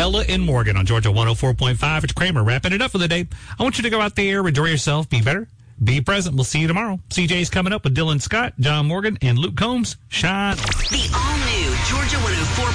Ella and Morgan on Georgia 104.5. It's Kramer wrapping it up for the day. I want you to go out there, enjoy yourself, be better, be present. We'll see you tomorrow. CJ's coming up with Dylan Scott, John Morgan, and Luke Combs. Shine. The all-new Georgia 104.